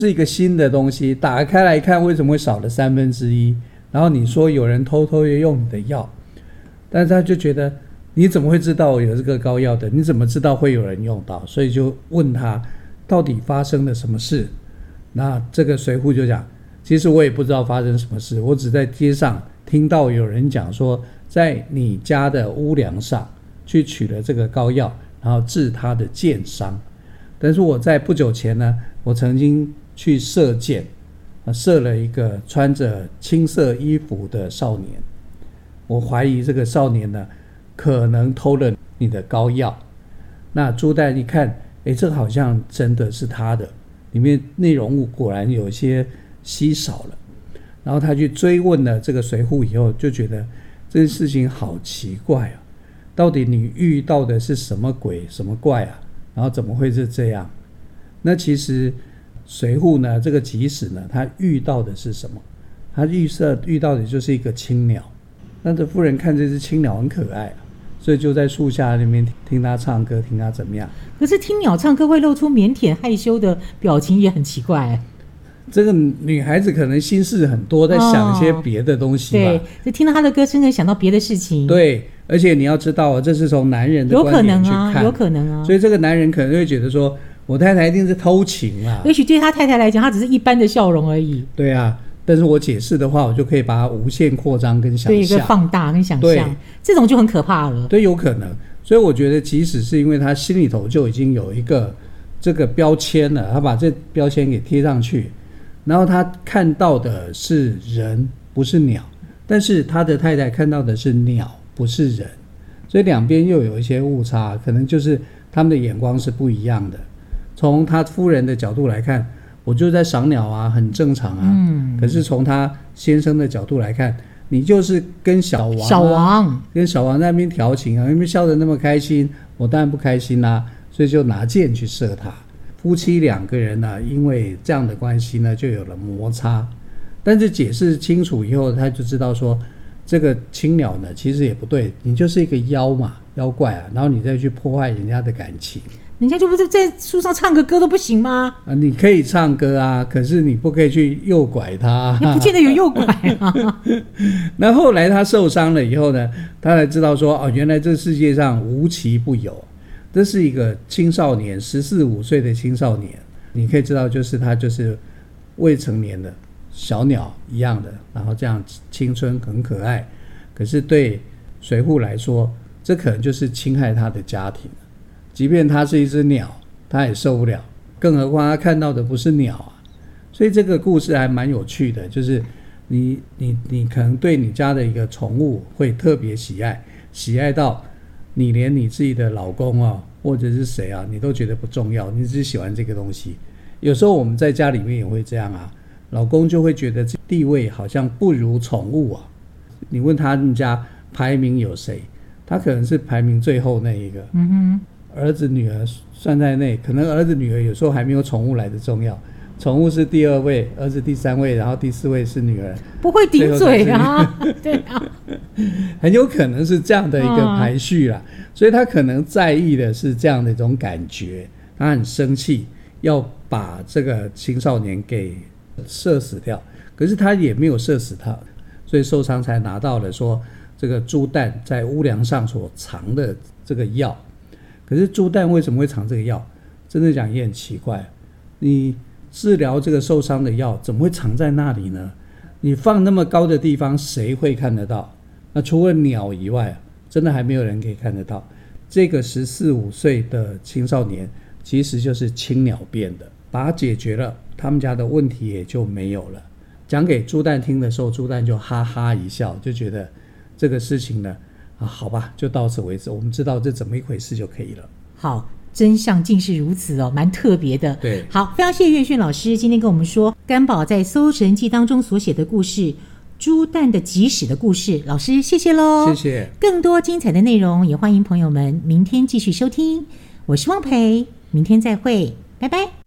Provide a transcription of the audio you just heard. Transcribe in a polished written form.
是一个新的东西，打开来看为什么会少了1/3，然后你说有人偷偷用你的药，但是他就觉得你怎么会知道有这个膏药的，你怎么知道会有人用到，所以就问他到底发生了什么事。那这个随扈就讲，其实我也不知道发生什么事，我只在街上听到有人讲说在你家的屋梁上去取了这个膏药，然后治他的箭伤。但是我在不久前呢，我曾经去射箭，射了一个穿着青色衣服的少年，我怀疑这个少年呢可能偷了你的膏药。那朱旦一看，这个好像真的是他的，里面内容物果然有些稀少了。然后他去追问了这个随扈以后，就觉得这件事情好奇怪啊，到底你遇到的是什么鬼什么怪啊，然后怎么会是这样。那其实随扈呢，这个吉使呢，他遇到的是什么？他遇到的就是一个青鸟。那这夫人看这只青鸟很可爱啊，所以就在树下那边听他唱歌，听他怎么样。可是听鸟唱歌会露出腼腆害羞的表情，也很奇怪。 这个女孩子可能心事很多，在想一些别的东西吧。 对，就听到她的歌声，可以想到别的事情。 对，而且你要知道，这是从男人的观点去看， 有可能啊。 所以这个男人可能会觉得说，我太太一定是偷情啦。 也许对他太太来讲，他只是一般的笑容而已。 对啊，但是我解释的话，我就可以把它无限扩张跟想象， 对，一个放大跟想象，这种就很可怕了。 对，有可能。所以我觉得，即使是因为他心里头就已经有一个这个标签了，他把这标签给贴上去，然后他看到的是人，不是鸟，但是他的太太看到的是鸟，不是人，所以两边又有一些误差，可能就是他们的眼光是不一样的。从他夫人的角度来看，我就在赏鸟啊，很正常啊。可是从他先生的角度来看，你就是跟小王跟小王在那边调情啊，那边笑得那么开心，我当然不开心啦，所以就拿箭去射他。夫妻两个人呢，因为这样的关系呢，就有了摩擦。但是解释清楚以后，他就知道说，这个青鸟呢，其实也不对，你就是一个妖嘛，妖怪啊，然后你再去破坏人家的感情。 人家就不是在树上唱个歌都不行吗？ 你可以唱歌啊，可是你不可以去诱拐他。 也不见得有诱拐啊。 那后来他受伤了以后呢，他才知道说，原来这世界上无奇不有。这是一个青少年，14、15岁的青少年，你可以知道，就是他就是未成年的小鸟一样的，然后这样青春很可爱。可是对随扈来说，这可能就是侵害他的家庭。即便他是一只鸟，他也受不了，更何况他看到的不是鸟啊。所以这个故事还蛮有趣的，就是你可能对你家的一个宠物会特别喜爱，喜爱到你连你自己的老公啊，或者是谁啊，你都觉得不重要，你只喜欢这个东西。有时候我们在家里面也会这样啊，老公就会觉得地位好像不如宠物啊。你问他们家排名有谁，他可能是排名最后那一个。儿子女儿算在内，可能儿子女儿有时候还没有宠物来的重要，宠物是第2位，儿子第3位，然后第4位是女儿。 不会顶嘴啊。对啊， 很有可能是这样的一个排序啦。所以他可能在意的是这样的一种感觉，他很生气，要把这个青少年给射死掉，可是他也没有射死他，所以受伤才拿到了说这个朱旦在屋梁上所藏的这个药。可是朱旦为什么会藏这个药？真的讲也很奇怪，你治疗这个受伤的药怎么会藏在那里呢？你放那么高的地方，谁会看得到？那除了鸟以外，真的还没有人可以看得到。这个14、15岁的青少年其实就是青鸟变的，把它解决了，他们家的问题也就没有了。讲给朱旦听的时候，朱旦就哈哈一笑，就觉得这个事情呢，好吧，就到此为止，我们知道这怎么一回事就可以了。 好，真相竟是如此哦，蛮特别的。 对， 好，非常谢谢岳迅老师今天跟我们说干宝在《搜神记》当中所写的故事，朱旦的吉使的故事。老师谢谢咯。 谢谢。 更多精彩的内容也欢迎朋友们明天继续收听。我是汪培，明天再会，拜拜。